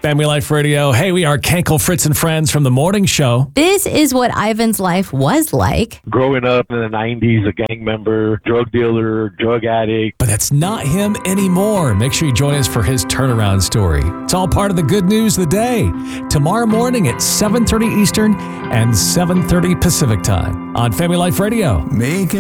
Family Life Radio. Hey, we are Kenkel, Fritz, and Friends from the morning show. This is what Ivan's life was like. Growing up in the 90s, a gang member, drug dealer, drug addict. But that's not him anymore. Make sure you join us for his turnaround story. It's all part of the good news of the day. Tomorrow morning at 7:30 Eastern and 7:30 Pacific time on Family Life Radio. Making